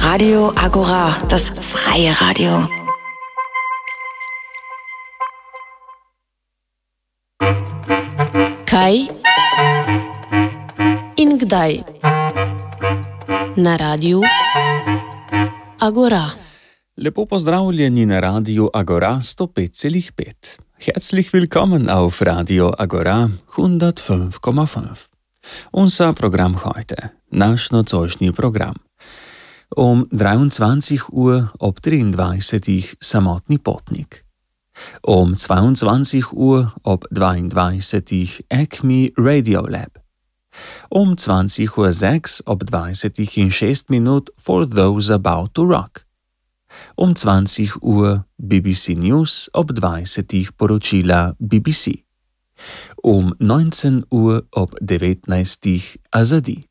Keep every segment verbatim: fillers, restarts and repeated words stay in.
Radio Agora, das freie Radio. Kaj in kdaj na Radiu Agora. Lepo pozdravljeni na Radiu Agora sto pet celih pet. Herzlich willkommen auf Radio Agora hundertfünf Komma fünf. Unser Programm heute, naš nocojšnji program. Um dreiundzwanzig Uhr ob triindvajsetih Samotni potnik. Um zweiundzwanzig Uhr ob dvaindvajsetih Acme Radio Lab. Um zwanzig Uhr sechs ob dvajsetih in šest minut For Those About to Rock. Um zwanzig Uhr B B C News ob dvajsetih poročila B B C. Um neunzehn Uhr ob devetnajstih Azadi.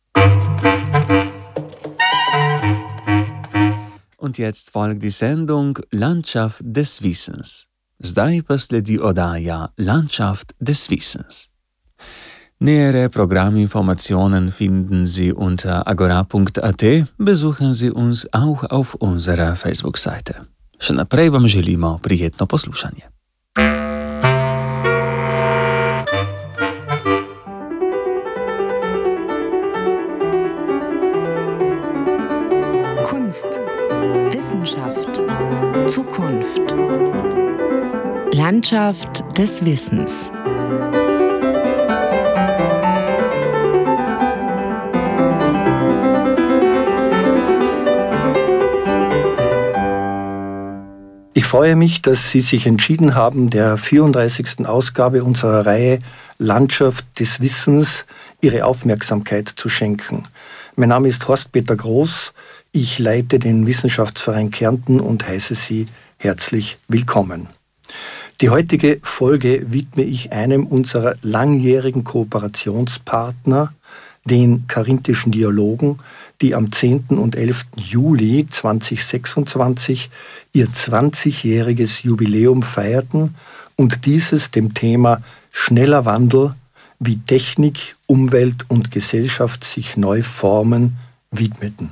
Und jetzt folgt die Sendung Landschaft des Wissens. Zdaj pa sledi oddaja Landschaft des Wissens. Nähere Programminformationen finden Sie unter agora punkt at. Besuchen Sie uns auch auf unserer Facebook-Seite. Še naprej vam želimo prijetno poslušanje. Kunst, Wissenschaft, Zukunft. Landschaft des Wissens. Ich freue mich, dass Sie sich entschieden haben, der vierunddreißigsten Ausgabe unserer Reihe Landschaft des Wissens Ihre Aufmerksamkeit zu schenken. Mein Name ist Horst-Peter Groß, ich leite den Wissenschaftsverein Kärnten und heiße Sie herzlich willkommen. Die heutige Folge widme ich einem unserer langjährigen Kooperationspartner, den Karinthischen Dialogen, die am zehnten und elften Juli zweitausendsechsundzwanzig ihr zwanzigjähriges Jubiläum feierten und dieses dem Thema schneller Wandel, wie Technik, Umwelt und Gesellschaft sich neu formen, widmeten.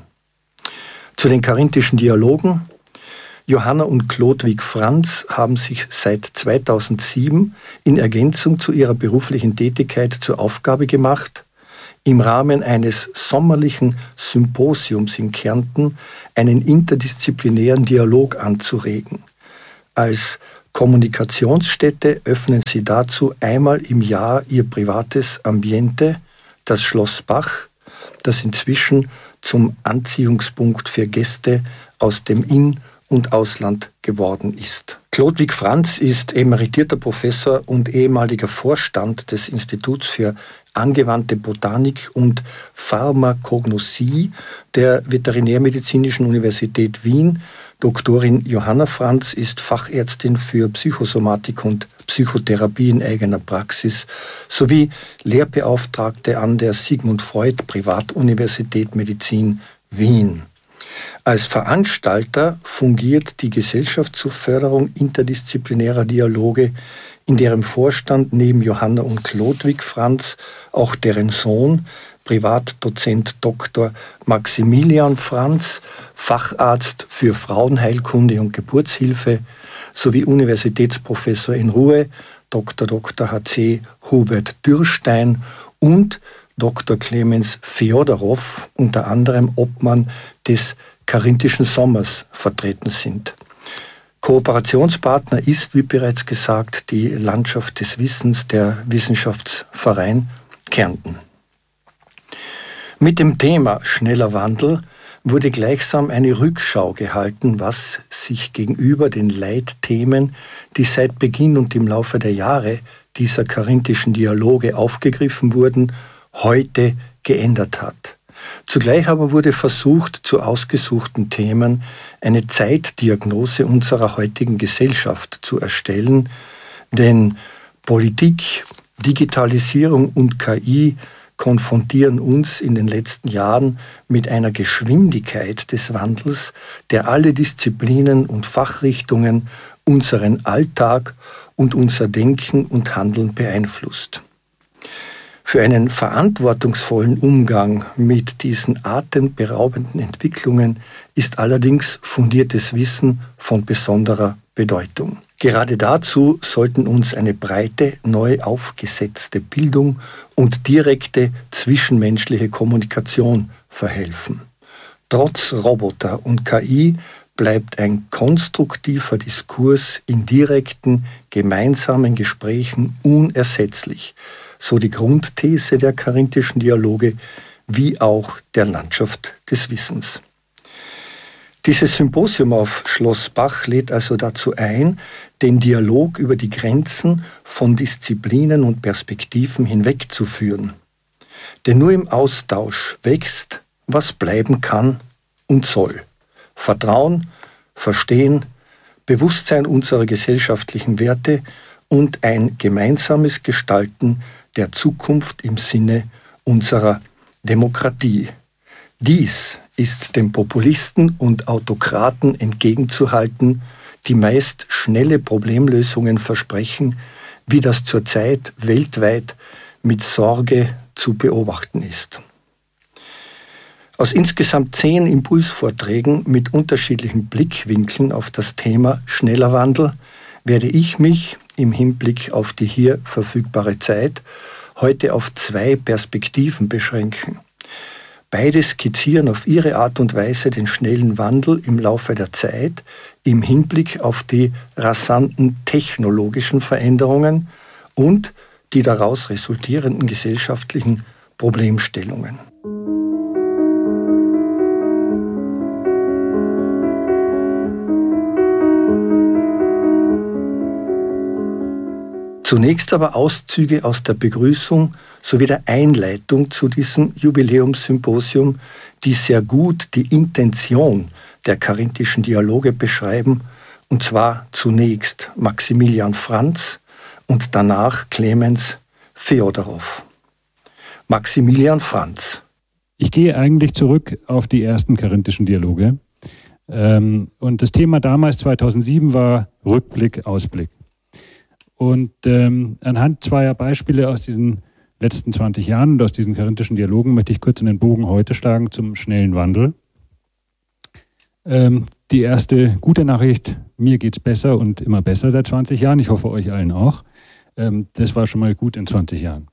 Zu den Karinthischen Dialogen. Johanna und Chlodwig Franz haben sich seit zweitausendsieben in Ergänzung zu ihrer beruflichen Tätigkeit zur Aufgabe gemacht, im Rahmen eines sommerlichen Symposiums in Kärnten einen interdisziplinären Dialog anzuregen. Als Kommunikationsstätte öffnen sie dazu einmal im Jahr ihr privates Ambiente, das Schloss Bach, das inzwischen zum Anziehungspunkt für Gäste aus dem In- und Ausland geworden ist. Chlodwig Franz ist emeritierter Professor und ehemaliger Vorstand des Instituts für angewandte Botanik und Pharmakognosie der Veterinärmedizinischen Universität Wien. Doktorin Johanna Franz ist Fachärztin für Psychosomatik und Psychotherapie in eigener Praxis sowie Lehrbeauftragte an der Sigmund Freud Privatuniversität Medizin Wien. Als Veranstalter fungiert die Gesellschaft zur Förderung interdisziplinärer Dialoge, in deren Vorstand neben Johanna und Chlodwig Franz auch deren Sohn, Privatdozent Doktor Maximilian Franz, Facharzt für Frauenheilkunde und Geburtshilfe, sowie Universitätsprofessor in Ruhe, Doktor Doktor H C Hubert Dürrstein und Doktor Clemens Feodorow, unter anderem Obmann des Karinthischen Sommers, vertreten sind. Kooperationspartner ist, wie bereits gesagt, die Landschaft des Wissens, der Wissenschaftsverein Kärnten. Mit dem Thema schneller Wandel wurde gleichsam eine Rückschau gehalten, was sich gegenüber den Leitthemen, die seit Beginn und im Laufe der Jahre dieser karinthischen Dialoge aufgegriffen wurden, heute geändert hat. Zugleich aber wurde versucht, zu ausgesuchten Themen eine Zeitdiagnose unserer heutigen Gesellschaft zu erstellen, denn Politik, Digitalisierung und K I konfrontieren uns in den letzten Jahren mit einer Geschwindigkeit des Wandels, der alle Disziplinen und Fachrichtungen, unseren Alltag und unser Denken und Handeln beeinflusst. Für einen verantwortungsvollen Umgang mit diesen atemberaubenden Entwicklungen ist allerdings fundiertes Wissen von besonderer Bedeutung. Gerade dazu sollten uns eine breite, neu aufgesetzte Bildung und direkte zwischenmenschliche Kommunikation verhelfen. Trotz Roboter und K I bleibt ein konstruktiver Diskurs in direkten, gemeinsamen Gesprächen unersetzlich, so die Grundthese der karinthischen Dialoge wie auch der Landschaft des Wissens. Dieses Symposium auf Schloss Bach lädt also dazu ein, den Dialog über die Grenzen von Disziplinen und Perspektiven hinwegzuführen. Denn nur im Austausch wächst, was bleiben kann und soll. Vertrauen, Verstehen, Bewusstsein unserer gesellschaftlichen Werte und ein gemeinsames Gestalten der Zukunft im Sinne unserer Demokratie. Dies ist den Populisten und Autokraten entgegenzuhalten, die meist schnelle Problemlösungen versprechen, wie das zurzeit weltweit mit Sorge zu beobachten ist. Aus insgesamt zehn Impulsvorträgen mit unterschiedlichen Blickwinkeln auf das Thema schneller Wandel werde ich mich im Hinblick auf die hier verfügbare Zeit heute auf zwei Perspektiven beschränken. Beide skizzieren auf ihre Art und Weise den schnellen Wandel im Laufe der Zeit im Hinblick auf die rasanten technologischen Veränderungen und die daraus resultierenden gesellschaftlichen Problemstellungen. Zunächst aber Auszüge aus der Begrüßung sowie der Einleitung zu diesem Jubiläumssymposium, die sehr gut die Intention der karinthischen Dialoge beschreiben, und zwar zunächst Maximilian Franz und danach Clemens Feodorow. Maximilian Franz. Ich gehe eigentlich zurück auf die ersten karinthischen Dialoge. Und das Thema damals, zweitausendsieben, war Rückblick, Ausblick. Und ähm, anhand zweier Beispiele aus diesen letzten zwanzig Jahren und aus diesen karinthischen Dialogen möchte ich kurz in den Bogen heute schlagen zum schnellen Wandel. Ähm, die erste gute Nachricht, mir geht's besser und immer besser seit zwanzig Jahren. Ich hoffe, euch allen auch. Ähm, das war schon mal gut in zwanzig Jahren.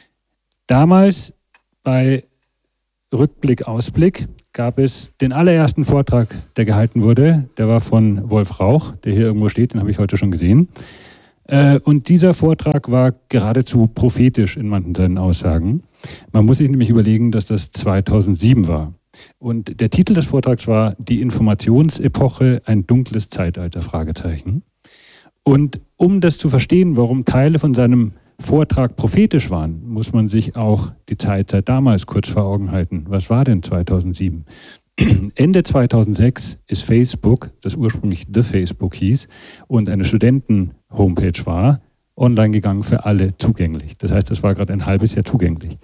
Damals bei Rückblick, Ausblick gab es den allerersten Vortrag, der gehalten wurde. Der war von Wolf Rauch, der hier irgendwo steht, den habe ich heute schon gesehen. Und dieser Vortrag war geradezu prophetisch in manchen seinen Aussagen. Man muss sich nämlich überlegen, dass das zweitausendsieben war. Und der Titel des Vortrags war Die Informationsepoche, ein dunkles Zeitalter, Fragezeichen. Und um das zu verstehen, warum Teile von seinem Vortrag prophetisch waren, muss man sich auch die Zeit seit damals kurz vor Augen halten. Was war denn zweitausendsieben? Ende zweitausendsechs ist Facebook, das ursprünglich The Facebook hieß und eine Studenten-Homepage war, online gegangen, für alle zugänglich. Das heißt, das war gerade ein halbes Jahr zugänglich.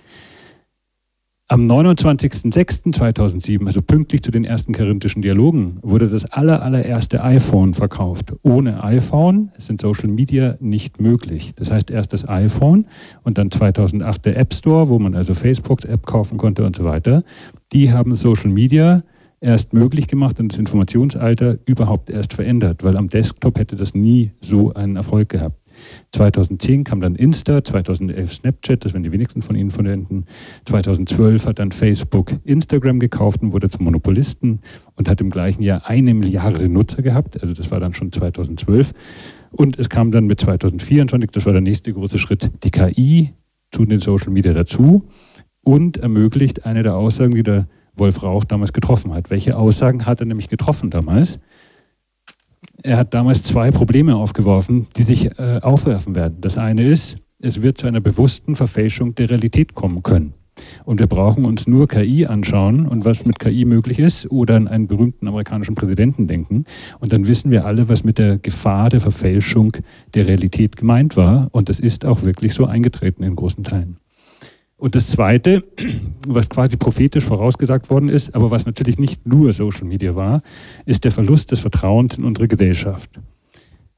Am neunundzwanzigsten sechsten zweitausendsieben, also pünktlich zu den ersten karinthischen Dialogen, wurde das aller, allererste iPhone verkauft. Ohne iPhone sind Social Media nicht möglich. Das heißt, erst das iPhone und dann zweitausendacht der App Store, wo man also Facebooks App kaufen konnte und so weiter. Die haben Social Media erst möglich gemacht und das Informationsalter überhaupt erst verändert, weil am Desktop hätte das nie so einen Erfolg gehabt. zweitausendzehn kam dann Insta, zweitausendelf Snapchat, das werden die wenigsten von Ihnen verwenden. zweitausendzwölf hat dann Facebook Instagram gekauft und wurde zum Monopolisten und hat im gleichen Jahr eine Milliarde Nutzer gehabt, also das war dann schon zweitausendzwölf. Und es kam dann mit zweitausendvierundzwanzig, das war der nächste große Schritt, die K I zu den Social Media dazu und ermöglicht eine der Aussagen, die der Wolf Rauch damals getroffen hat. Welche Aussagen hat er nämlich getroffen damals? Er hat damals zwei Probleme aufgeworfen, die sich äh, aufwerfen werden. Das eine ist, es wird zu einer bewussten Verfälschung der Realität kommen können. Und wir brauchen uns nur K I anschauen und was mit K I möglich ist oder an einen berühmten amerikanischen Präsidenten denken. Und dann wissen wir alle, was mit der Gefahr der Verfälschung der Realität gemeint war. Und das ist auch wirklich so eingetreten in großen Teilen. Und das Zweite, was quasi prophetisch vorausgesagt worden ist, aber was natürlich nicht nur Social Media war, ist der Verlust des Vertrauens in unsere Gesellschaft.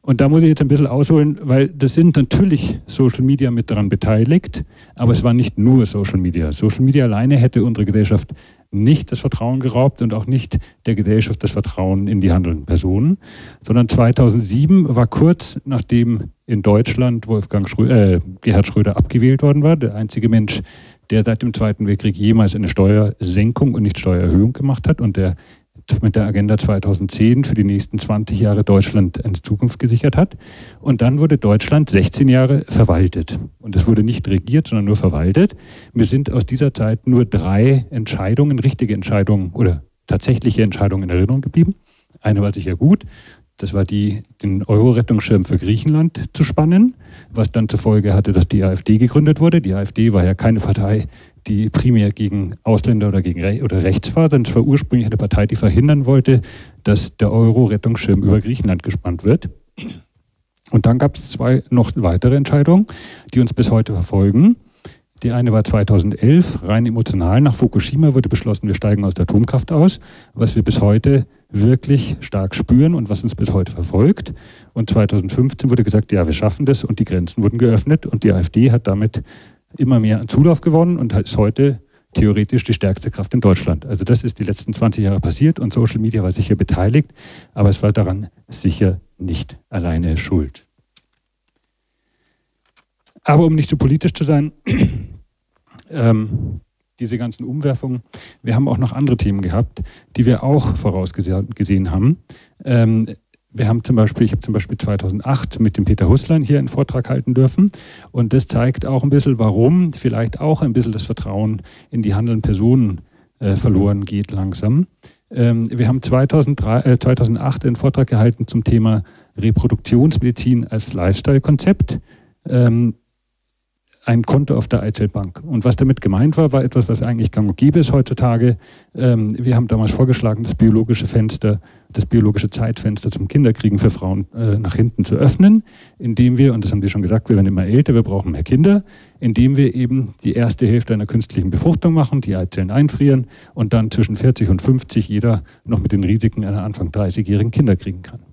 Und da muss ich jetzt ein bisschen ausholen, weil das sind natürlich Social Media mit daran beteiligt, aber es war nicht nur Social Media. Social Media alleine hätte unsere Gesellschaft nicht das Vertrauen geraubt und auch nicht der Gesellschaft das Vertrauen in die handelnden Personen, sondern zweitausendsieben war kurz nachdem in Deutschland Wolfgang Schröder, äh, Gerhard Schröder abgewählt worden war, der einzige Mensch, der seit dem Zweiten Weltkrieg jemals eine Steuersenkung und nicht Steuererhöhung gemacht hat und der mit der Agenda zweitausendzehn für die nächsten zwanzig Jahre Deutschland eine Zukunft gesichert hat. Und dann wurde Deutschland sechzehn Jahre verwaltet. Und es wurde nicht regiert, sondern nur verwaltet. Mir sind aus dieser Zeit nur drei Entscheidungen, richtige Entscheidungen oder tatsächliche Entscheidungen in Erinnerung geblieben. Eine war sicher gut. Das war die, den Euro-Rettungsschirm für Griechenland zu spannen, was dann zur Folge hatte, dass die AfD gegründet wurde. Die AfD war ja keine Partei, die primär gegen Ausländer oder gegen Re- oder rechts war, sondern es war ursprünglich eine Partei, die verhindern wollte, dass der Euro-Rettungsschirm über Griechenland gespannt wird. Und dann gab es zwei noch weitere Entscheidungen, die uns bis heute verfolgen. Die eine war zweitausendelf, rein emotional. Nach Fukushima wurde beschlossen, wir steigen aus der Atomkraft aus, was wir bis heute wirklich stark spüren und was uns bis heute verfolgt. Und zweitausendfünfzehn wurde gesagt, ja, wir schaffen das und die Grenzen wurden geöffnet und die AfD hat damit immer mehr an Zulauf gewonnen und ist heute theoretisch die stärkste Kraft in Deutschland. Also das ist die letzten zwanzig Jahre passiert und Social Media war sicher beteiligt, aber es war daran sicher nicht alleine schuld. Aber um nicht zu politisch zu sein, ähm, diese ganzen Umwerfungen, wir haben auch noch andere Themen gehabt, die wir auch vorausgesehen haben. Ähm, Wir haben zum Beispiel, ich habe zum Beispiel zweitausendacht mit dem Peter Hußlein hier einen Vortrag halten dürfen und das zeigt auch ein bisschen, warum vielleicht auch ein bisschen das Vertrauen in die handelnden Personen äh, verloren geht langsam. Ähm, wir haben zweitausenddrei, äh, zweitausendacht einen Vortrag gehalten zum Thema Reproduktionsmedizin als Lifestyle-Konzept. Ähm, ein Konto auf der Eizellbank. Und was damit gemeint war, war etwas, was eigentlich gang und gäbe ist heutzutage. Ähm, wir haben damals vorgeschlagen, das biologische Fenster, das biologische Zeitfenster zum Kinderkriegen für Frauen äh, nach hinten zu öffnen, indem wir, und das haben Sie schon gesagt, wir werden immer älter, wir brauchen mehr Kinder, indem wir eben die erste Hälfte einer künstlichen Befruchtung machen, die Eizellen einfrieren und dann zwischen vierzig und fünfzig jeder noch mit den Risiken einer Anfang dreißigjährigen Kinder kriegen kann.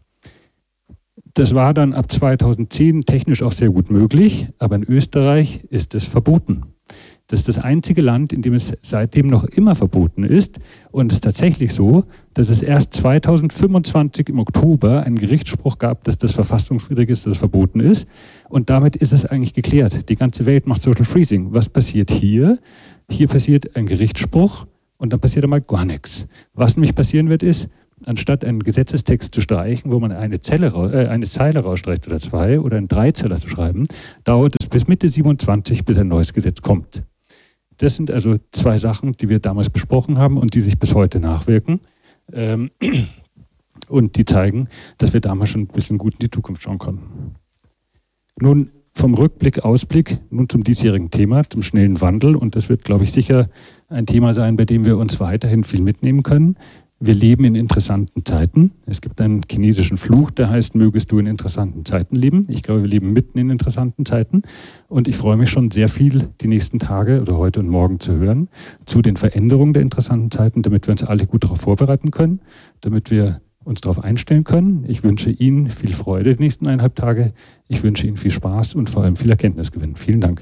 Das war dann ab zweitausendzehn technisch auch sehr gut möglich, aber in Österreich ist es verboten. Das ist das einzige Land, in dem es seitdem noch immer verboten ist. Und es ist tatsächlich so, dass es erst zweitausendfünfundzwanzig im Oktober einen Gerichtsspruch gab, dass das verfassungswidrig ist, dass es verboten ist. Und damit ist es eigentlich geklärt. Die ganze Welt macht Social Freezing. Was passiert hier? Hier passiert ein Gerichtsspruch und dann passiert einmal gar nichts. Was nämlich passieren wird, ist, anstatt einen Gesetzestext zu streichen, wo man eine, Zelle, äh, eine Zeile rausstreicht oder zwei oder einen Dreizeiler zu schreiben, dauert es bis Mitte siebenundzwanzig, bis ein neues Gesetz kommt. Das sind also zwei Sachen, die wir damals besprochen haben und die sich bis heute nachwirken. Ähm, und die zeigen, dass wir damals schon ein bisschen gut in die Zukunft schauen konnten. Nun vom Rückblick, Ausblick, nun zum diesjährigen Thema, zum schnellen Wandel. Und das wird, glaube ich, sicher ein Thema sein, bei dem wir uns weiterhin viel mitnehmen können. Wir leben in interessanten Zeiten. Es gibt einen chinesischen Fluch, der heißt, mögest du in interessanten Zeiten leben. Ich glaube, wir leben mitten in interessanten Zeiten. Und ich freue mich schon sehr viel, die nächsten Tage oder heute und morgen zu hören, zu den Veränderungen der interessanten Zeiten, damit wir uns alle gut darauf vorbereiten können, damit wir uns darauf einstellen können. Ich wünsche Ihnen viel Freude die nächsten eineinhalb Tage. Ich wünsche Ihnen viel Spaß und vor allem viel Erkenntnisgewinn. Vielen Dank.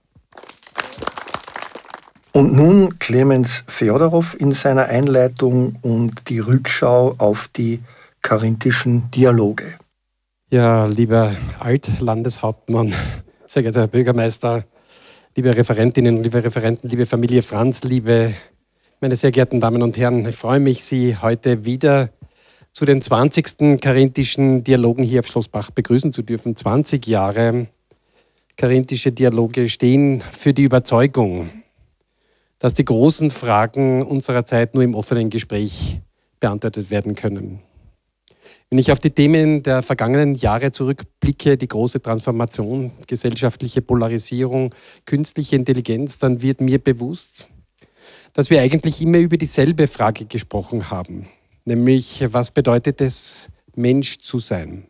Und nun Clemens Fjodorow in seiner Einleitung und die Rückschau auf die karinthischen Dialoge. Ja, lieber Altlandeshauptmann, sehr geehrter Herr Bürgermeister, liebe Referentinnen, liebe Referenten, liebe Familie Franz, liebe meine sehr geehrten Damen und Herren, ich freue mich, Sie heute wieder zu den zwanzigsten karinthischen Dialogen hier auf Schloss Bach begrüßen zu dürfen. zwanzig Jahre karinthische Dialoge stehen für die Überzeugung, dass die großen Fragen unserer Zeit nur im offenen Gespräch beantwortet werden können. Wenn ich auf die Themen der vergangenen Jahre zurückblicke, die große Transformation, gesellschaftliche Polarisierung, künstliche Intelligenz, dann wird mir bewusst, dass wir eigentlich immer über dieselbe Frage gesprochen haben, nämlich was bedeutet es, Mensch zu sein?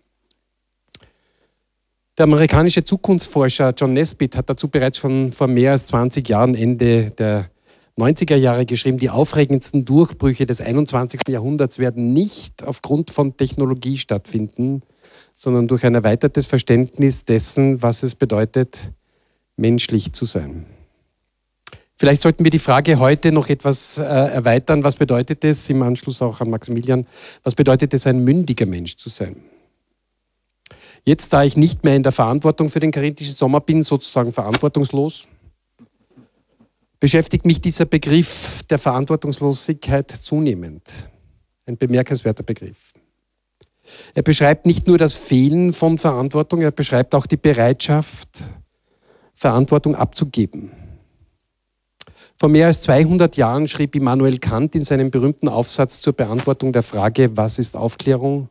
Der amerikanische Zukunftsforscher John Nesbitt hat dazu bereits schon vor mehr als zwanzig Jahren, Ende der neunziger Jahre geschrieben, die aufregendsten Durchbrüche des einundzwanzigsten Jahrhunderts werden nicht aufgrund von Technologie stattfinden, sondern durch ein erweitertes Verständnis dessen, was es bedeutet, menschlich zu sein. Vielleicht sollten wir die Frage heute noch etwas äh, erweitern. Was bedeutet es, im Anschluss auch an Maximilian, was bedeutet es, ein mündiger Mensch zu sein? Jetzt, da ich nicht mehr in der Verantwortung für den Carinthischen Sommer bin, sozusagen verantwortungslos, beschäftigt mich dieser Begriff der Verantwortungslosigkeit zunehmend. Ein bemerkenswerter Begriff. Er beschreibt nicht nur das Fehlen von Verantwortung, er beschreibt auch die Bereitschaft, Verantwortung abzugeben. Vor mehr als zweihundert Jahren schrieb Immanuel Kant in seinem berühmten Aufsatz zur Beantwortung der Frage, was ist Aufklärung?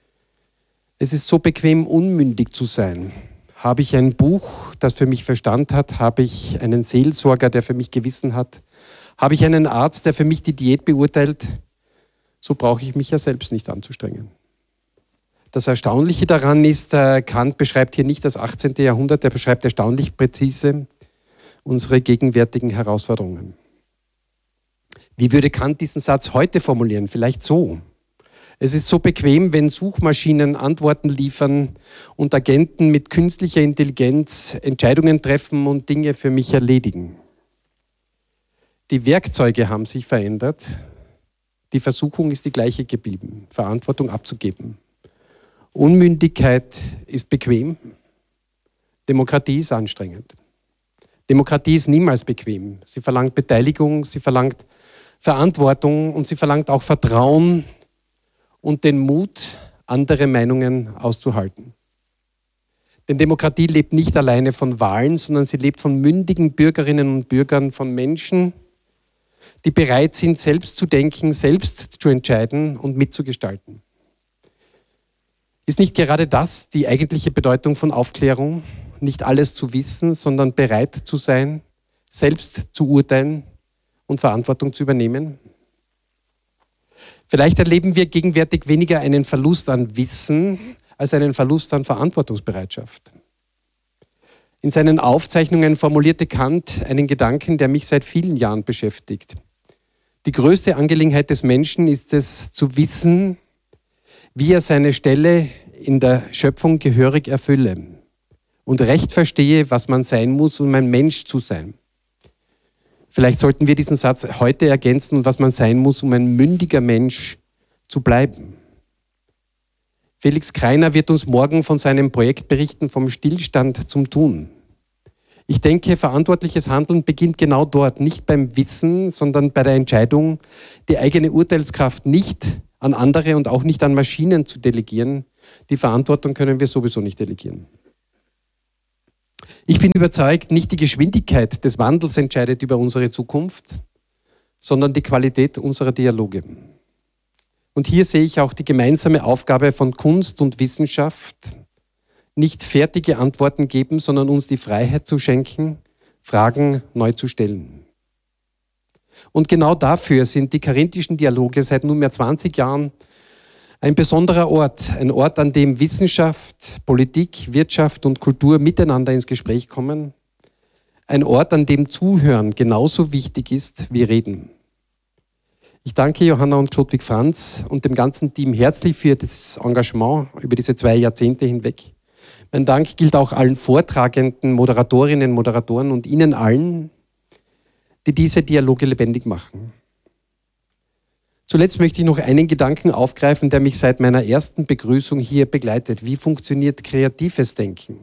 Es ist so bequem, unmündig zu sein. Habe ich ein Buch, das für mich Verstand hat? Habe ich einen Seelsorger, der für mich Gewissen hat? Habe ich einen Arzt, der für mich die Diät beurteilt? So brauche ich mich ja selbst nicht anzustrengen. Das Erstaunliche daran ist, Kant beschreibt hier nicht das achtzehnte Jahrhundert, er beschreibt erstaunlich präzise unsere gegenwärtigen Herausforderungen. Wie würde Kant diesen Satz heute formulieren? Vielleicht so. Es ist so bequem, wenn Suchmaschinen Antworten liefern und Agenten mit künstlicher Intelligenz Entscheidungen treffen und Dinge für mich erledigen. Die Werkzeuge haben sich verändert. Die Versuchung ist die gleiche geblieben, Verantwortung abzugeben. Unmündigkeit ist bequem. Demokratie ist anstrengend. Demokratie ist niemals bequem. Sie verlangt Beteiligung, sie verlangt Verantwortung und sie verlangt auch Vertrauen und den Mut, andere Meinungen auszuhalten. Denn Demokratie lebt nicht alleine von Wahlen, sondern sie lebt von mündigen Bürgerinnen und Bürgern, von Menschen, die bereit sind, selbst zu denken, selbst zu entscheiden und mitzugestalten. Ist nicht gerade das die eigentliche Bedeutung von Aufklärung? Nicht alles zu wissen, sondern bereit zu sein, selbst zu urteilen und Verantwortung zu übernehmen? Vielleicht erleben wir gegenwärtig weniger einen Verlust an Wissen als einen Verlust an Verantwortungsbereitschaft. In seinen Aufzeichnungen formulierte Kant einen Gedanken, der mich seit vielen Jahren beschäftigt. Die größte Angelegenheit des Menschen ist es, zu wissen, wie er seine Stelle in der Schöpfung gehörig erfülle und recht verstehe, was man sein muss, um ein Mensch zu sein. Vielleicht sollten wir diesen Satz heute ergänzen, was man sein muss, um ein mündiger Mensch zu bleiben. Felix Kreiner wird uns morgen von seinem Projekt berichten, vom Stillstand zum Tun. Ich denke, verantwortliches Handeln beginnt genau dort, nicht beim Wissen, sondern bei der Entscheidung, die eigene Urteilskraft nicht an andere und auch nicht an Maschinen zu delegieren. Die Verantwortung können wir sowieso nicht delegieren. Ich bin überzeugt, nicht die Geschwindigkeit des Wandels entscheidet über unsere Zukunft, sondern die Qualität unserer Dialoge. Und hier sehe ich auch die gemeinsame Aufgabe von Kunst und Wissenschaft, nicht fertige Antworten geben, sondern uns die Freiheit zu schenken, Fragen neu zu stellen. Und genau dafür sind die Carinthischen Dialoge seit nunmehr zwanzig Jahren ein besonderer Ort, ein Ort, an dem Wissenschaft, Politik, Wirtschaft und Kultur miteinander ins Gespräch kommen. Ein Ort, an dem Zuhören genauso wichtig ist wie Reden. Ich danke Johanna und Chlodwig Franz und dem ganzen Team herzlich für das Engagement über diese zwei Jahrzehnte hinweg. Mein Dank gilt auch allen Vortragenden, Moderatorinnen, Moderatoren und Ihnen allen, die diese Dialoge lebendig machen. Zuletzt möchte ich noch einen Gedanken aufgreifen, der mich seit meiner ersten Begrüßung hier begleitet. Wie funktioniert kreatives Denken?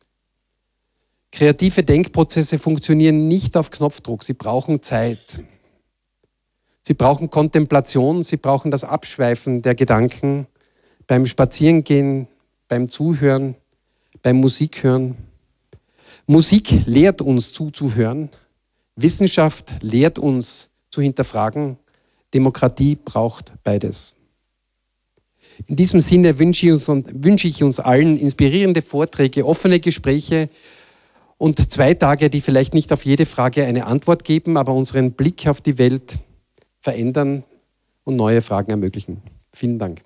Kreative Denkprozesse funktionieren nicht auf Knopfdruck, sie brauchen Zeit. Sie brauchen Kontemplation, sie brauchen das Abschweifen der Gedanken beim Spazierengehen, beim Zuhören, beim Musikhören. Musik lehrt uns zuzuhören, Wissenschaft lehrt uns zu hinterfragen, Demokratie braucht beides. In diesem Sinne wünsche ich uns, wünsche ich uns allen inspirierende Vorträge, offene Gespräche und zwei Tage, die vielleicht nicht auf jede Frage eine Antwort geben, aber unseren Blick auf die Welt verändern und neue Fragen ermöglichen. Vielen Dank.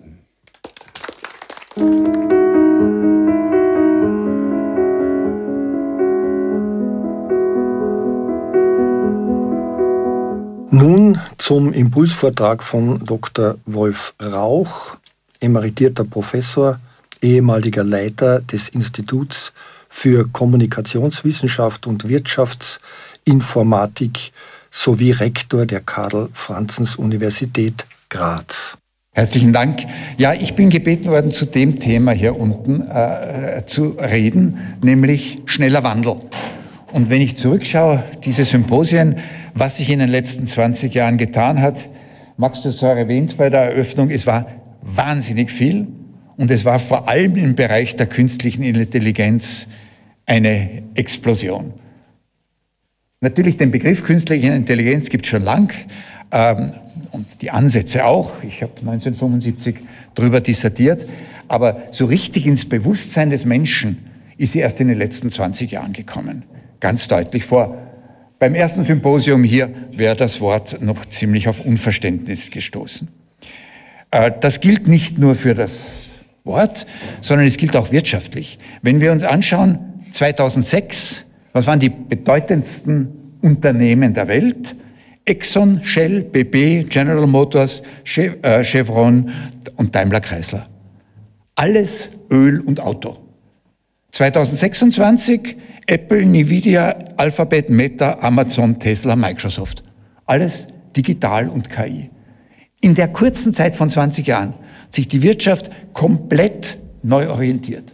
Nun zum Impulsvortrag von Doktor Wolf Rauch, emeritierter Professor ehemaliger Leiter des Instituts für Kommunikationswissenschaft und Wirtschaftsinformatik sowie Rektor der Karl-Franzens-Universität Graz. Herzlichen Dank. Ja, ich bin gebeten worden, zu dem Thema hier unten äh, zu reden, nämlich schneller Wandel. Und wenn ich zurückschaue, diese Symposien, was sich in den letzten zwanzig Jahren getan hat, Max, das war erwähnt bei der Eröffnung, es war wahnsinnig viel und es war vor allem im Bereich der künstlichen Intelligenz eine Explosion. Natürlich den Begriff künstliche Intelligenz gibt es schon lang ähm, und die Ansätze auch. Ich habe neunzehnhundertfünfundsiebzig darüber dissertiert, aber so richtig ins Bewusstsein des Menschen ist sie erst in den letzten zwanzig Jahren gekommen. Ganz deutlich vor. Beim ersten Symposium hier wäre das Wort noch ziemlich auf Unverständnis gestoßen. Äh, das gilt nicht nur für das Wort, sondern es gilt auch wirtschaftlich. Wenn wir uns anschauen, zweitausendsechs, was waren die bedeutendsten Unternehmen der Welt? Exxon, Shell, B P, General Motors, Chevron und Daimler Chrysler. Alles Öl und Auto. zweitausendsechsundzwanzig Apple, Nvidia, Alphabet, Meta, Amazon, Tesla, Microsoft. Alles digital und K I. In der kurzen Zeit von zwanzig Jahren hat sich die Wirtschaft komplett neu orientiert.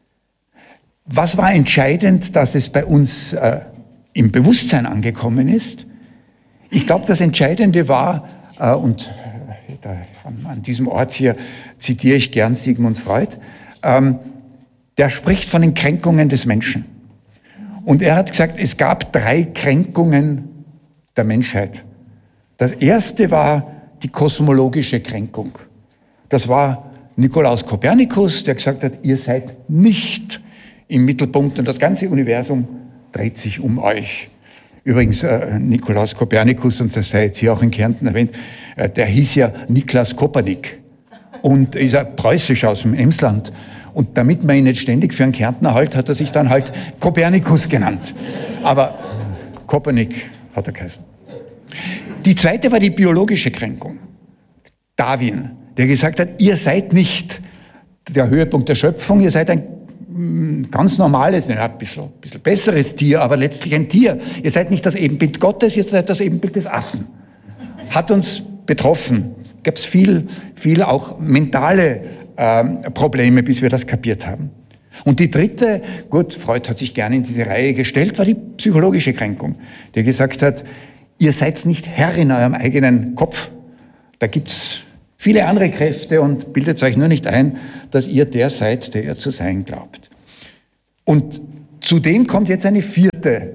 Was war entscheidend, dass es bei uns äh, im Bewusstsein angekommen ist? Ich glaube, das Entscheidende war, äh, und äh, da, an, an diesem Ort hier zitiere ich gern Sigmund Freud, ähm, der spricht von den Kränkungen des Menschen. Und er hat gesagt, es gab drei Kränkungen der Menschheit. Das erste war die kosmologische Kränkung. Das war Nikolaus Kopernikus, der gesagt hat, ihr seid nicht im Mittelpunkt und das ganze Universum dreht sich um euch. Übrigens, äh, Nikolaus Kopernikus, und das sei jetzt hier auch in Kärnten erwähnt, äh, der hieß ja Niklas Kopernik und ist ja preußisch aus dem Emsland. Und damit man ihn nicht ständig für einen Kärntner hält, hat er sich dann halt Kopernikus genannt. Aber Kopernik hat er geheißen. Die zweite war die biologische Kränkung. Darwin, der gesagt hat, ihr seid nicht der Höhepunkt der Schöpfung, ihr seid ein ganz normales, ein bisschen, ein bisschen besseres Tier, aber letztlich ein Tier. Ihr seid nicht das Ebenbild Gottes, ihr seid das Ebenbild des Affen. Hat uns betroffen. Gab es viel, viel auch mentale ähm, Probleme, bis wir das kapiert haben. Und die dritte, gut, Freud hat sich gerne in diese Reihe gestellt, war die psychologische Kränkung, der gesagt hat, ihr seid nicht Herr in eurem eigenen Kopf. Da gibt's viele andere Kräfte und bildet euch nur nicht ein, dass ihr der seid, der ihr zu sein glaubt. Und zudem kommt jetzt eine vierte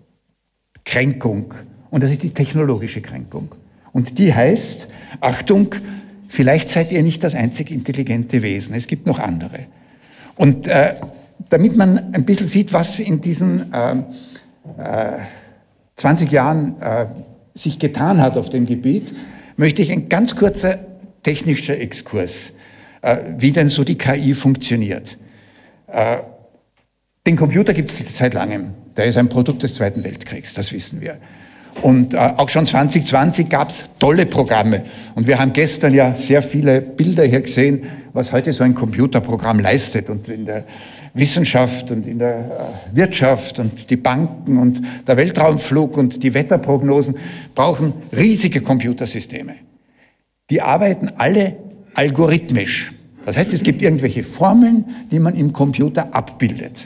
Kränkung und das ist die technologische Kränkung. Und die heißt, Achtung, vielleicht seid ihr nicht das einzig intelligente Wesen, es gibt noch andere. Und äh, damit man ein bisschen sieht, was in diesen äh, äh, zwanzig Jahren äh, sich getan hat auf dem Gebiet, möchte ich ein ganz kurzer technischer Exkurs, äh, wie denn so die K I funktioniert. Äh, den Computer gibt es seit langem. Der ist ein Produkt des Zweiten Weltkriegs, das wissen wir. Und äh, auch schon zwanzig zwanzig gab es tolle Programme. Und wir haben gestern ja sehr viele Bilder hier gesehen, was heute so ein Computerprogramm leistet. Und in der Wissenschaft und in der äh, Wirtschaft und die Banken und der Weltraumflug und die Wetterprognosen brauchen riesige Computersysteme. Die arbeiten alle algorithmisch. Das heißt, es gibt irgendwelche Formeln, die man im Computer abbildet.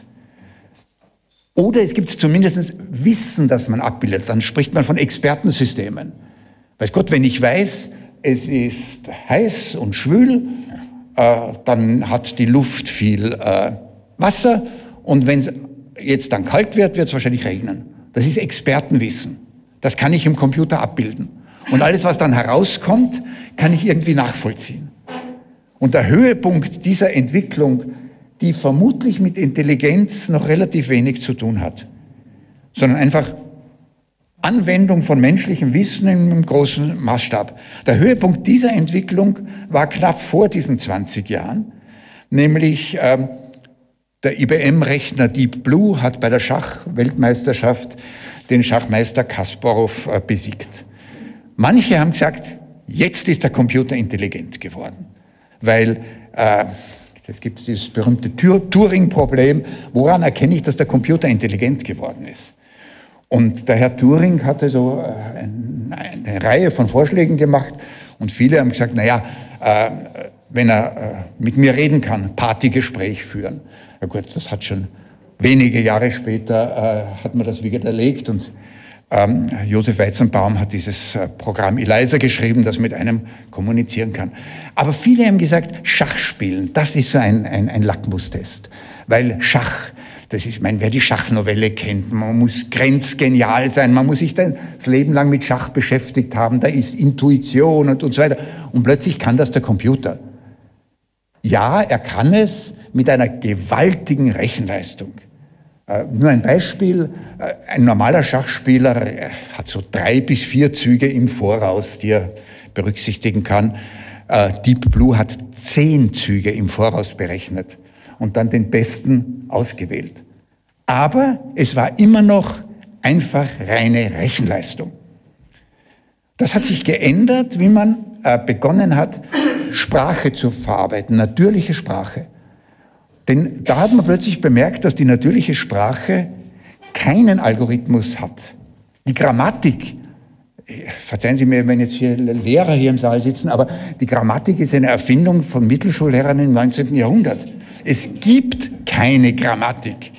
Oder es gibt zumindest Wissen, das man abbildet. Dann spricht man von Expertensystemen. Weiß Gott, wenn ich weiß, es ist heiß und schwül, äh, dann hat die Luft viel äh, Wasser und wenn es jetzt dann kalt wird, wird es wahrscheinlich regnen. Das ist Expertenwissen. Das kann ich im Computer abbilden. Und alles, was dann herauskommt, kann ich irgendwie nachvollziehen. Und der Höhepunkt dieser Entwicklung, die vermutlich mit Intelligenz noch relativ wenig zu tun hat, sondern einfach Anwendung von menschlichem Wissen im großen Maßstab. Der Höhepunkt dieser Entwicklung war knapp vor diesen zwanzig Jahren, nämlich ähm, der I B M-Rechner Deep Blue hat bei der Schachweltmeisterschaft den Schachmeister Kasparow äh, besiegt. Manche haben gesagt, jetzt ist der Computer intelligent geworden, weil äh, Es gibt dieses berühmte Turing-Problem. Woran erkenne ich, dass der Computer intelligent geworden ist? Und der Herr Turing hatte so eine Reihe von Vorschlägen gemacht und viele haben gesagt, naja, äh, wenn er äh, mit mir reden kann, Partygespräch führen. Ja gut, das hat schon wenige Jahre später, äh, hat man das widerlegt und ähm, Josef Weizenbaum hat dieses äh, Programm ELIZA geschrieben, das mit einem kommunizieren kann. Aber viele haben gesagt, Schachspielen, das ist so ein, ein, ein Lackmustest, weil Schach, das ist, ich meine, wer die Schachnovelle kennt, man muss grenzgenial sein, man muss sich das Leben lang mit Schach beschäftigt haben, da ist Intuition und, und so weiter. Und plötzlich kann das der Computer. Ja, er kann es mit einer gewaltigen Rechenleistung. Äh, nur ein Beispiel, äh, ein normaler Schachspieler äh, hat so drei bis vier Züge im Voraus, die er berücksichtigen kann. Äh, Deep Blue hat zehn Züge im Voraus berechnet und dann den besten ausgewählt. Aber es war immer noch einfach reine Rechenleistung. Das hat sich geändert, wie man äh, begonnen hat, Sprache zu verarbeiten, natürliche Sprache. Denn da hat man plötzlich bemerkt, dass die natürliche Sprache keinen Algorithmus hat. Die Grammatik, verzeihen Sie mir, wenn jetzt hier Lehrer hier im Saal sitzen, aber die Grammatik ist eine Erfindung von Mittelschullehrern im neunzehnten Jahrhundert. Es gibt keine Grammatik.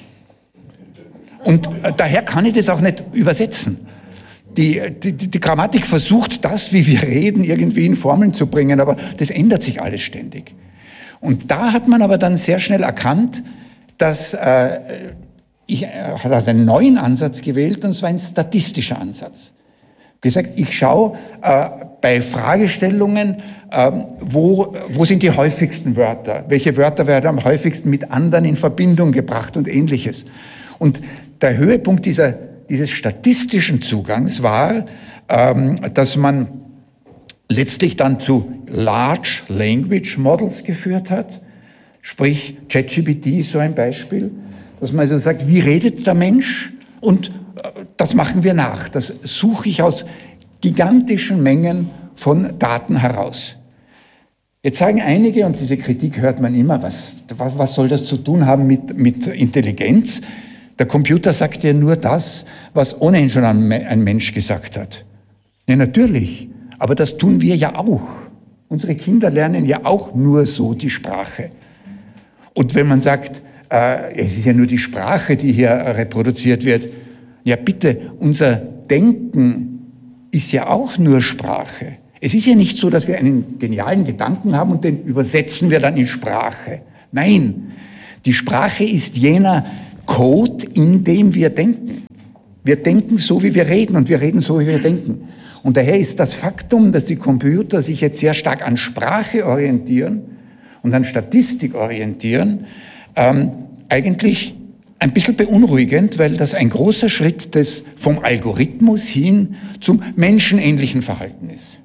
Und daher kann ich das auch nicht übersetzen. Die, die, die Grammatik versucht das, wie wir reden, irgendwie in Formeln zu bringen, aber das ändert sich alles ständig. Und da hat man aber dann sehr schnell erkannt, dass äh, ich äh, hat einen neuen Ansatz gewählt, und zwar ein statistischer Ansatz. Gesagt, ich schaue äh, bei Fragestellungen, äh, wo, wo sind die häufigsten Wörter? Welche Wörter werden am häufigsten mit anderen in Verbindung gebracht und Ähnliches? Und der Höhepunkt dieser, dieses statistischen Zugangs war, ähm, dass man letztlich dann zu Large Language Models geführt hat, sprich ChatGPT ist so ein Beispiel, dass man also sagt, wie redet der Mensch? Und das machen wir nach. Das suche ich aus gigantischen Mengen von Daten heraus. Jetzt sagen einige, und diese Kritik hört man immer, was, was, was soll das zu tun haben mit, mit Intelligenz? Der Computer sagt ja nur das, was ohnehin schon ein Mensch gesagt hat. Ja, natürlich, aber das tun wir ja auch. Unsere Kinder lernen ja auch nur so die Sprache. Und wenn man sagt, äh, es ist ja nur die Sprache, die hier reproduziert wird, ja bitte, unser Denken ist ja auch nur Sprache. Es ist ja nicht so, dass wir einen genialen Gedanken haben und den übersetzen wir dann in Sprache. Nein, die Sprache ist jener Code, in dem wir denken. Wir denken so, wie wir reden und wir reden so, wie wir denken. Und daher ist das Faktum, dass die Computer sich jetzt sehr stark an Sprache orientieren und an Statistik orientieren, ähm, eigentlich ein bisschen beunruhigend, weil das ein großer Schritt des, vom Algorithmus hin zum menschenähnlichen Verhalten ist.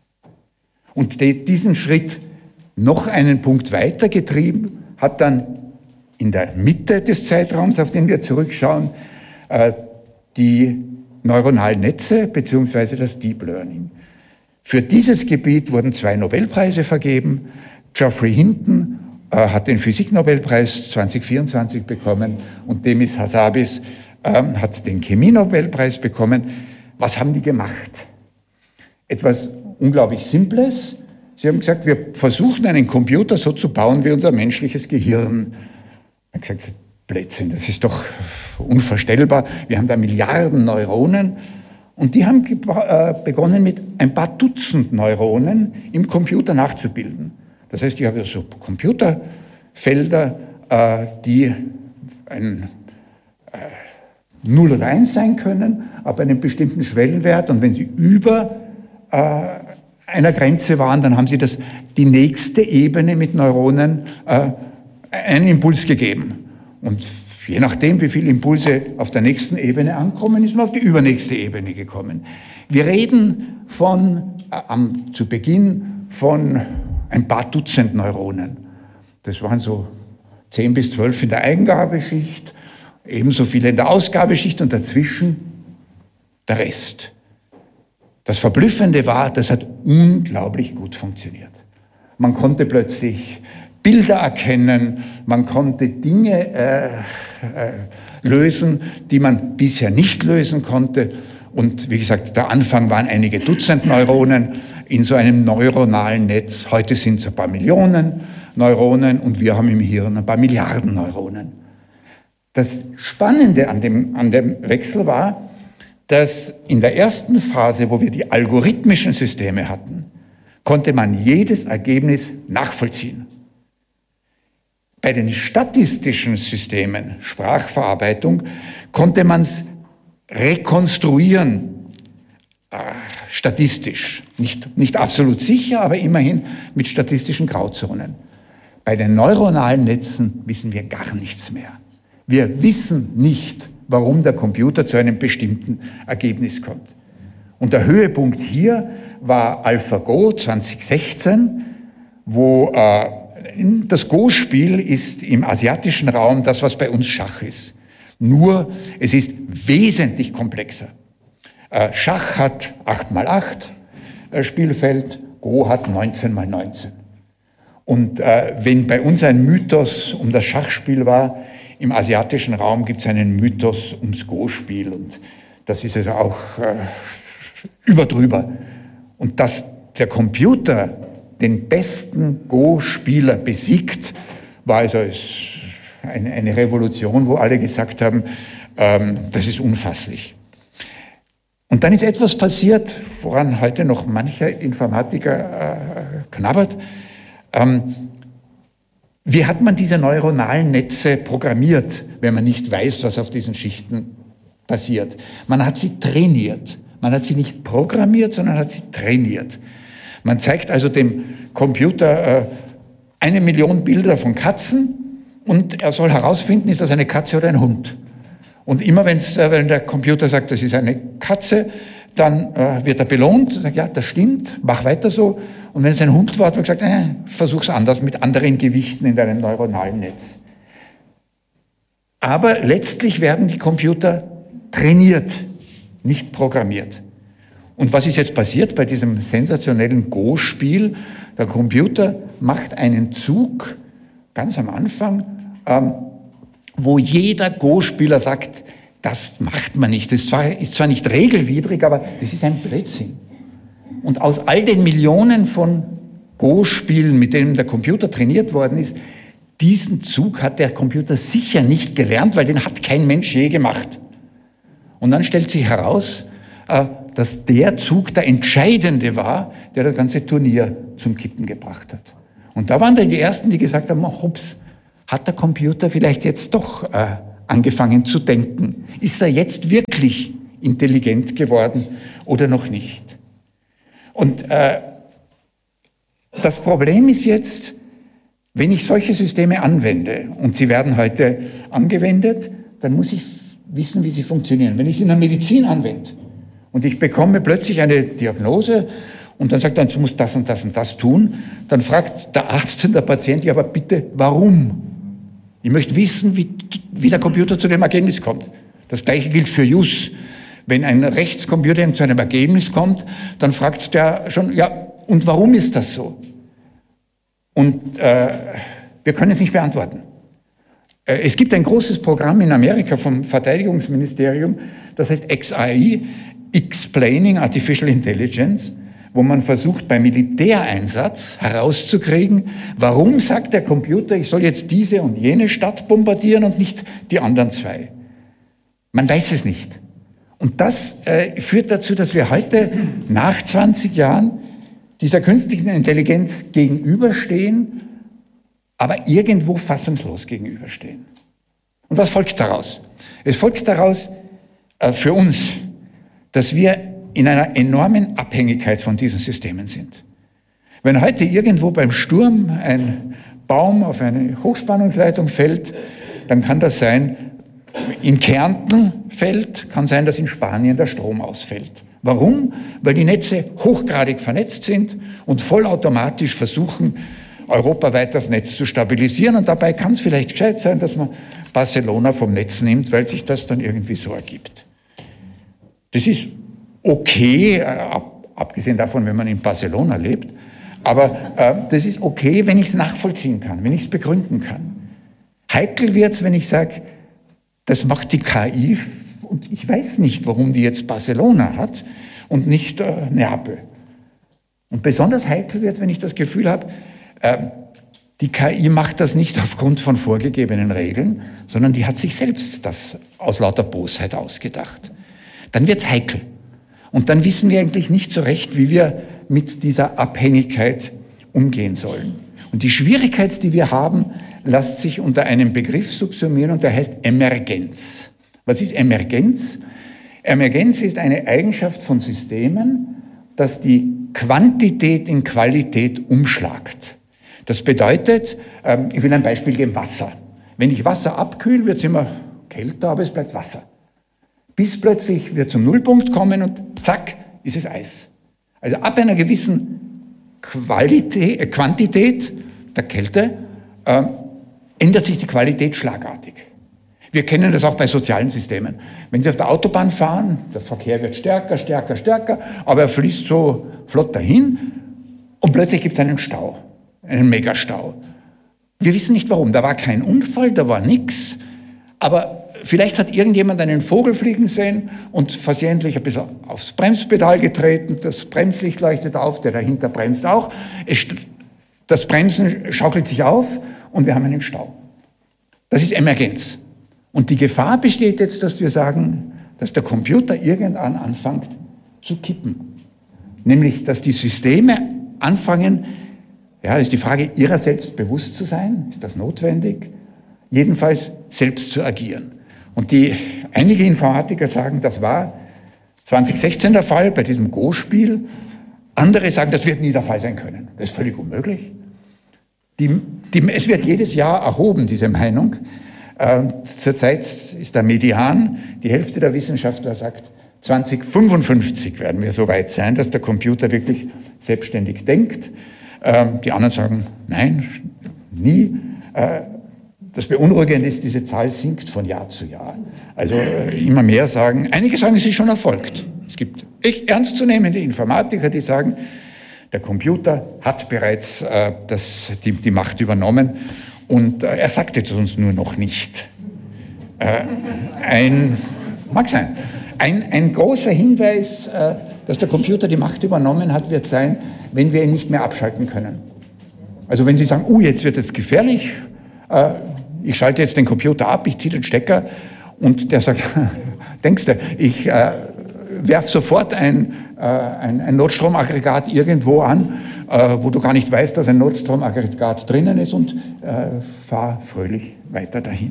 Und die, diesen Schritt noch einen Punkt weitergetrieben hat dann in der Mitte des Zeitraums, auf den wir zurückschauen, äh, die neuronalen Netze bzw. das Deep Learning. Für dieses Gebiet wurden zwei Nobelpreise vergeben. Geoffrey Hinton äh, hat den Physiknobelpreis zweitausendvierundzwanzig bekommen und Demis Hassabis äh, hat den Chemienobelpreis bekommen. Was haben die gemacht? Etwas unglaublich Simples. Sie haben gesagt, wir versuchen einen Computer so zu bauen wie unser menschliches Gehirn. Ich habe gesagt, Blödsinn, das ist doch unvorstellbar. Wir haben da Milliarden Neuronen und die haben begonnen mit ein paar Dutzend Neuronen im Computer nachzubilden. Das heißt, ich habe so Computerfelder, die ein null oder eins sein können, ab einem bestimmten Schwellenwert, und wenn sie über einer Grenze waren, dann haben sie das, die nächste Ebene mit Neuronen einen Impuls gegeben. Und je nachdem, wie viele Impulse auf der nächsten Ebene ankommen, ist man auf die übernächste Ebene gekommen. Wir reden von, äh, am, zu Beginn von ein paar Dutzend Neuronen. Das waren so zehn bis zwölf in der Eingabeschicht, ebenso viele in der Ausgabeschicht und dazwischen der Rest. Das Verblüffende war, das hat unglaublich gut funktioniert. Man konnte plötzlich Bilder erkennen, man konnte Dinge äh, äh, lösen, die man bisher nicht lösen konnte. Und wie gesagt, der Anfang waren einige Dutzend Neuronen in so einem neuronalen Netz. Heute sind es ein paar Millionen Neuronen und wir haben im Hirn ein paar Milliarden Neuronen. Das Spannende an dem, an dem Wechsel war, dass in der ersten Phase, wo wir die algorithmischen Systeme hatten, konnte man jedes Ergebnis nachvollziehen. Bei den statistischen Systemen, Sprachverarbeitung, konnte man es rekonstruieren, äh, statistisch. Nicht, nicht absolut sicher, aber immerhin mit statistischen Grauzonen. Bei den neuronalen Netzen wissen wir gar nichts mehr. Wir wissen nicht, warum der Computer zu einem bestimmten Ergebnis kommt. Und der Höhepunkt hier war AlphaGo zwanzig sechzehn, wo äh, das Go-Spiel ist im asiatischen Raum das, was bei uns Schach ist. Nur, es ist wesentlich komplexer. Äh, Schach hat acht mal acht äh, Spielfeld, Go hat neunzehn mal neunzehn. Und äh, wenn bei uns ein Mythos um das Schachspiel war, im asiatischen Raum gibt es einen Mythos ums Go-Spiel. Und das ist also auch äh, überdrüber. Und dass der Computer den besten Go-Spieler besiegt, war also eine, eine Revolution, wo alle gesagt haben, ähm, das ist unfasslich. Und dann ist etwas passiert, woran heute noch mancher Informatiker äh, knabbert. Ähm, wie hat man diese neuronalen Netze programmiert, wenn man nicht weiß, was auf diesen Schichten passiert? Man hat sie trainiert. Man hat sie nicht programmiert, sondern hat sie trainiert. Man zeigt also dem Computer äh, eine Million Bilder von Katzen und er soll herausfinden, ist das eine Katze oder ein Hund. Und immer wenn's, äh, wenn der Computer sagt, das ist eine Katze, dann äh, wird er belohnt, sagt, ja, das stimmt, mach weiter so. Und wenn es ein Hund war, hat man gesagt, äh, versuch's anders mit anderen Gewichten in deinem neuronalen Netz. Aber letztlich werden die Computer trainiert, nicht programmiert. Und was ist jetzt passiert bei diesem sensationellen Go-Spiel? Der Computer macht einen Zug ganz am Anfang, ähm, wo jeder Go-Spieler sagt, das macht man nicht. Das ist zwar, ist zwar nicht regelwidrig, aber das ist ein Blödsinn. Und aus all den Millionen von Go-Spielen, mit denen der Computer trainiert worden ist, diesen Zug hat der Computer sicher nicht gelernt, weil den hat kein Mensch je gemacht. Und dann stellt sich heraus, äh, dass der Zug der entscheidende war, der das ganze Turnier zum Kippen gebracht hat. Und da waren dann die Ersten, die gesagt haben, oh, hups, hat der Computer vielleicht jetzt doch äh, angefangen zu denken? Ist er jetzt wirklich intelligent geworden oder noch nicht? Und äh, das Problem ist jetzt, wenn ich solche Systeme anwende, und sie werden heute angewendet, dann muss ich wissen, wie sie funktionieren. Wenn ich sie in der Medizin anwende und ich bekomme plötzlich eine Diagnose und dann sagt er, du musst das und das und das tun, dann fragt der Arzt und der Patient, ja, aber bitte, warum? Ich möchte wissen, wie, wie der Computer zu dem Ergebnis kommt. Das Gleiche gilt für Jus. Wenn ein Rechtscomputer zu einem Ergebnis kommt, dann fragt der schon, ja, und warum ist das so? Und äh, wir können es nicht beantworten. Äh, es gibt ein großes Programm in Amerika vom Verteidigungsministerium, das heißt X A I, Explaining Artificial Intelligence, wo man versucht, beim Militäreinsatz herauszukriegen, warum sagt der Computer, ich soll jetzt diese und jene Stadt bombardieren und nicht die anderen zwei. Man weiß es nicht. Und das äh, führt dazu, dass wir heute nach zwanzig Jahren dieser künstlichen Intelligenz gegenüberstehen, aber irgendwo fassungslos gegenüberstehen. Und was folgt daraus? Es folgt daraus äh, für uns, dass wir in einer enormen Abhängigkeit von diesen Systemen sind. Wenn heute irgendwo beim Sturm ein Baum auf eine Hochspannungsleitung fällt, dann kann das sein, in Kärnten fällt, kann sein, dass in Spanien der Strom ausfällt. Warum? Weil die Netze hochgradig vernetzt sind und vollautomatisch versuchen, europaweit das Netz zu stabilisieren. Und dabei kann es vielleicht gescheit sein, dass man Barcelona vom Netz nimmt, weil sich das dann irgendwie so ergibt. Das ist okay, ab, abgesehen davon, wenn man in Barcelona lebt, Aber äh, das ist okay, wenn ich es nachvollziehen kann, wenn ich es begründen kann. Heikel wird es, wenn ich sage, das macht die K I und ich weiß nicht, warum die jetzt Barcelona hat und nicht äh, Neapel. Und besonders heikel wird, wenn ich das Gefühl habe, äh, die K I macht das nicht aufgrund von vorgegebenen Regeln, sondern die hat sich selbst das aus lauter Bosheit ausgedacht. Dann wird es heikel. Und dann wissen wir eigentlich nicht so recht, wie wir mit dieser Abhängigkeit umgehen sollen. Und die Schwierigkeit, die wir haben, lässt sich unter einem Begriff subsumieren und der heißt Emergenz. Was ist Emergenz? Emergenz ist eine Eigenschaft von Systemen, dass die Quantität in Qualität umschlagt. Das bedeutet, ich will ein Beispiel geben, Wasser. Wenn ich Wasser abkühle, wird es immer kälter, aber es bleibt Wasser. Bis plötzlich wir zum Nullpunkt kommen und zack, ist es Eis. Also ab einer gewissen Qualität, äh, Quantität der Kälte äh, ändert sich die Qualität schlagartig. Wir kennen das auch bei sozialen Systemen. Wenn Sie auf der Autobahn fahren, der Verkehr wird stärker, stärker, stärker, aber er fließt so flott dahin und plötzlich gibt es einen Stau, einen Megastau. Wir wissen nicht warum, da war kein Unfall, da war nichts, aber vielleicht hat irgendjemand einen Vogel fliegen sehen und versehentlich ein bisschen aufs Bremspedal getreten, das Bremslicht leuchtet auf, der dahinter bremst auch. Es, das Bremsen schaukelt sich auf und wir haben einen Stau. Das ist Emergenz. Und die Gefahr besteht jetzt, dass wir sagen, dass der Computer irgendwann anfängt zu kippen. Nämlich, dass die Systeme anfangen, ja, das ist die Frage, ihrer selbst bewusst zu sein. Ist das notwendig? Jedenfalls selbst zu agieren. Und die, einige Informatiker sagen, das war zwanzig sechzehn der Fall bei diesem Go-Spiel. Andere sagen, das wird nie der Fall sein können. Das ist völlig unmöglich. Die, die, es wird jedes Jahr erhoben, diese Meinung. Äh, zurzeit ist der Median, die Hälfte der Wissenschaftler sagt, zwanzig fünfundfünfzig werden wir so weit sein, dass der Computer wirklich selbstständig denkt. Äh, die anderen sagen, nein, nie. Äh, Das Beunruhigende ist, diese Zahl sinkt von Jahr zu Jahr. Also äh, immer mehr sagen, einige sagen, es ist schon erfolgt. Es gibt echt ernstzunehmende Informatiker, die sagen, der Computer hat bereits äh, das, die, die Macht übernommen und äh, er sagt es uns nur noch nicht. Äh, ein, mag sein, ein, ein großer Hinweis, äh, dass der Computer die Macht übernommen hat, wird sein, wenn wir ihn nicht mehr abschalten können. Also wenn Sie sagen, uh, jetzt wird es gefährlich, äh, ich schalte jetzt den Computer ab, ich ziehe den Stecker und der sagt, denkst du, ich äh, werfe sofort ein, äh, ein, ein Notstromaggregat irgendwo an, äh, wo du gar nicht weißt, dass ein Notstromaggregat drinnen ist und äh, fahr fröhlich weiter dahin.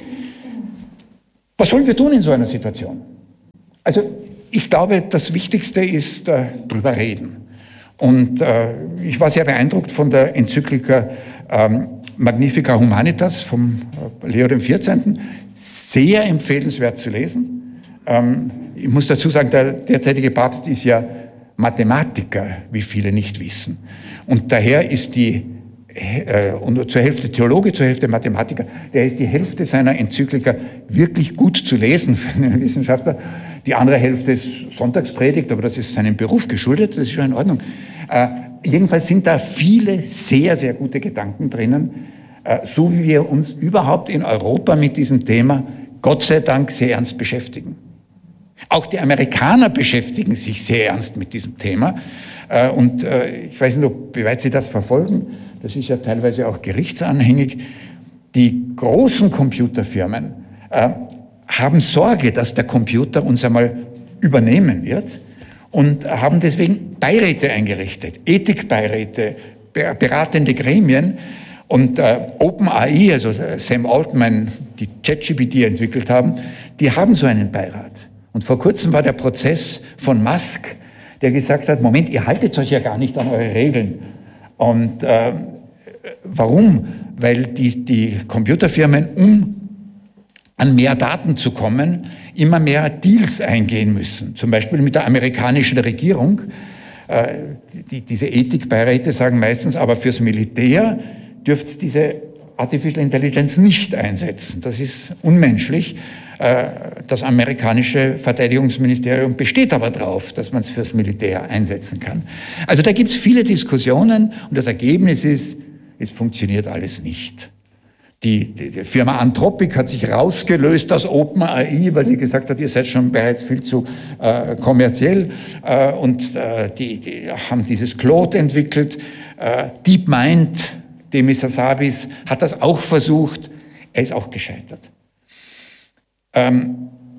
Was sollen wir tun in so einer Situation? Also ich glaube, das Wichtigste ist äh, drüber reden. Und äh, ich war sehr beeindruckt von der Enzyklika ähm, Magnifica Humanitas vom Leo dem vierzehnten. Sehr empfehlenswert zu lesen. Ähm, ich muss dazu sagen, der derzeitige Papst ist ja Mathematiker, wie viele nicht wissen. Und daher ist die, äh, und zur Hälfte Theologe, zur Hälfte Mathematiker, daher ist die Hälfte seiner Enzyklika wirklich gut zu lesen für einen Wissenschaftler. Die andere Hälfte ist Sonntagspredigt, aber das ist seinem Beruf geschuldet, das ist schon in Ordnung. Äh, jedenfalls sind da viele sehr, sehr gute Gedanken drinnen, äh, so wie wir uns überhaupt in Europa mit diesem Thema Gott sei Dank sehr ernst beschäftigen. Auch die Amerikaner beschäftigen sich sehr ernst mit diesem Thema. Äh, und äh, ich weiß nicht, ob, wie weit Sie das verfolgen, das ist ja teilweise auch gerichtsanhängig. Die großen Computerfirmen äh, haben Sorge, dass der Computer uns einmal übernehmen wird und haben deswegen Beiräte eingerichtet, Ethikbeiräte, beratende Gremien. Und äh, OpenAI, also Sam Altman, die ChatGPT entwickelt haben, die haben so einen Beirat. Und vor kurzem war der Prozess von Musk, der gesagt hat, Moment, ihr haltet euch ja gar nicht an eure Regeln. Und äh, warum? Weil die, die Computerfirmen, um an mehr Daten zu kommen, immer mehr Deals eingehen müssen. Zum Beispiel mit der amerikanischen Regierung. Äh, die, diese Ethikbeiräte sagen meistens, aber fürs Militär dürft ihr diese Artificial Intelligence nicht einsetzen. Das ist unmenschlich. Das amerikanische Verteidigungsministerium besteht aber darauf, dass man es fürs Militär einsetzen kann. Also da gibt es viele Diskussionen und das Ergebnis ist, es funktioniert alles nicht. Die, die, die Firma Anthropic hat sich rausgelöst aus OpenAI, weil sie gesagt hat, ihr seid schon bereits viel zu äh, kommerziell äh, und äh, die, die haben dieses Claude entwickelt. Äh, DeepMind, Demis Hassabis, hat das auch versucht. Er ist auch gescheitert. Ähm,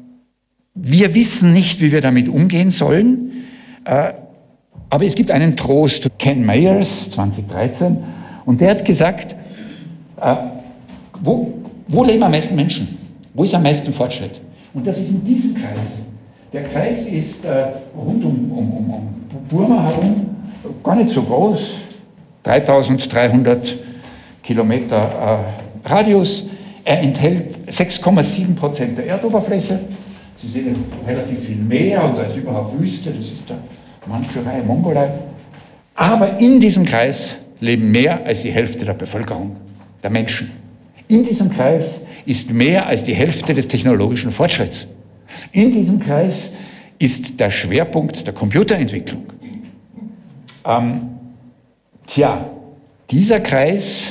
wir wissen nicht, wie wir damit umgehen sollen, äh, aber es gibt einen Trost. Ken Myers, zwanzig dreizehn, und der hat gesagt, äh, Wo, wo leben am meisten Menschen? Wo ist am meisten Fortschritt? Und das ist in diesem Kreis. Der Kreis ist äh, rund um, um, um, um Burma herum gar nicht so groß. dreitausenddreihundert Kilometer äh, Radius. Er enthält sechs Komma sieben Prozent der Erdoberfläche. Sie sehen relativ viel Meer und da ist überhaupt Wüste. Das ist der Mandschurei, Mongolei. Aber in diesem Kreis leben mehr als die Hälfte der Bevölkerung, der Menschen. In diesem Kreis ist mehr als die Hälfte des technologischen Fortschritts. In diesem Kreis ist der Schwerpunkt der Computerentwicklung. Ähm, tja, dieser Kreis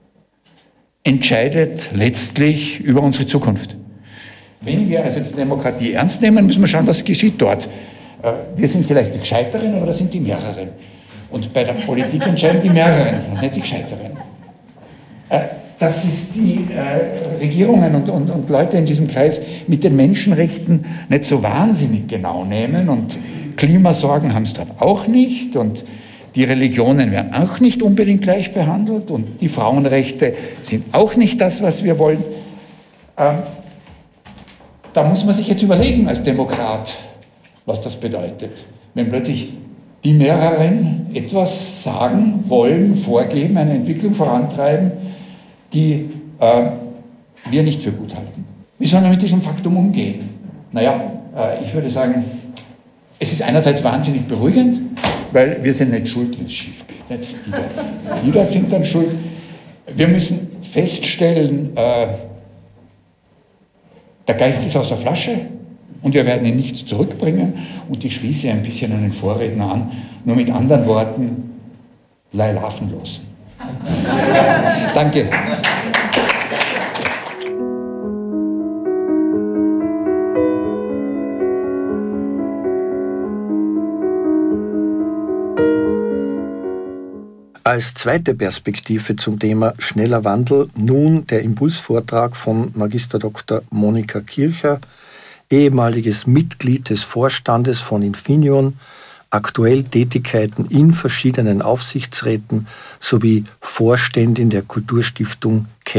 entscheidet letztlich über unsere Zukunft. Wenn wir also die Demokratie ernst nehmen, müssen wir schauen, was geschieht dort. Äh, wir sind vielleicht die Gescheiteren, aber das sind die Mehreren. Und bei der Politik entscheiden die Mehreren und nicht die Gescheiteren. Äh, dass es die äh, Regierungen und, und, und Leute in diesem Kreis mit den Menschenrechten nicht so wahnsinnig genau nehmen und Klimasorgen haben es dort auch nicht und die Religionen werden auch nicht unbedingt gleich behandelt und die Frauenrechte sind auch nicht das, was wir wollen. Ähm, da muss man sich jetzt überlegen als Demokrat, was das bedeutet. Wenn plötzlich die mehreren etwas sagen, wollen, vorgeben, eine Entwicklung vorantreiben, die äh, wir nicht für gut halten. Wie sollen wir mit diesem Faktum umgehen? Naja, äh, ich würde sagen, es ist einerseits wahnsinnig beruhigend, weil wir sind nicht schuld, wenn es schief geht. Nicht die, dort, die dort sind dann schuld. Wir müssen feststellen, äh, der Geist ist aus der Flasche und wir werden ihn nicht zurückbringen. Und ich schließe ein bisschen an den Vorredner an, nur mit anderen Worten, Leilafen los. Danke. Als zweite Perspektive zum Thema schneller Wandel nun der Impulsvortrag von Magister Doktor Monika Kircher, ehemaliges Mitglied des Vorstandes von Infineon, aktuell Tätigkeiten in verschiedenen Aufsichtsräten sowie Vorständin der Kulturstiftung Kern